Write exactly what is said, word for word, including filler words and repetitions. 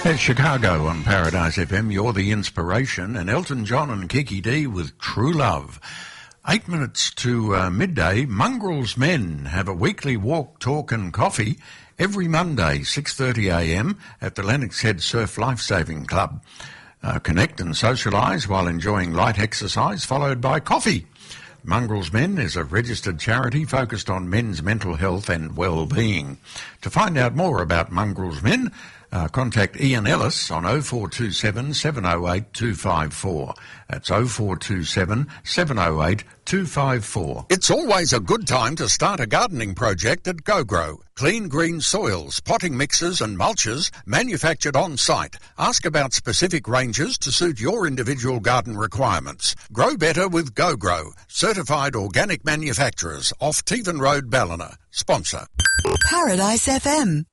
It's Chicago on Paradise F M. You're the inspiration, and Elton John and Kiki D with True Love. Eight minutes to uh, midday, Mongrels Men have a weekly walk, talk and coffee every Monday, six thirty a m at the Lennox Head Surf Lifesaving Club. Uh, connect and socialise while enjoying light exercise, followed by coffee. Mongrels Men is a registered charity focused on men's mental health and well-being. To find out more about Mongrels Men, uh, contact Ian Ellis on oh four two seven, seven oh eight, two five four. That's oh four two seven, seven oh eight, two five four. It's always a good time to start a gardening project at GoGrow. Clean green soils, potting mixes and mulches manufactured on site. Ask about specific ranges to suit your individual garden requirements. Grow better with GoGrow. Certified organic manufacturers off Tevan Road, Ballina. Sponsor. Paradise F M.